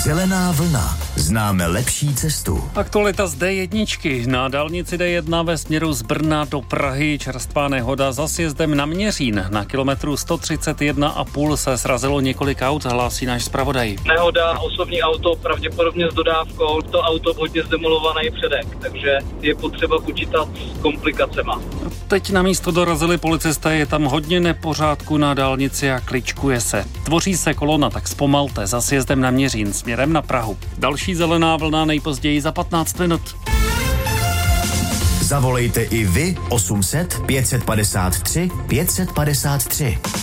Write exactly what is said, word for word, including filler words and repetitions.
Zelená vlna. Známe lepší cestu. Aktualita z dé jedna. Na dálnici dé jedna ve směru z Brna do Prahy čerstvá nehoda za sjezdem na Měřín. Na kilometru sto třicet jedna a půl se srazilo několik aut, hlásí náš zpravodaj. Nehoda, osobní auto, pravděpodobně s dodávkou, to auto hodně zdemolovaný předek, takže je potřeba počítat s komplikacema. Teď na místo dorazili policisté, je tam hodně nepořádku na dálnici a kličkuje se. Tvoří se kolona, tak zpomalte za sjezdem na Měřín směrem na Prahu. Další zelená vlna nejpozději za patnáct minut. Zavolejte i vy osm set pět set padesát tři pět set padesát tři.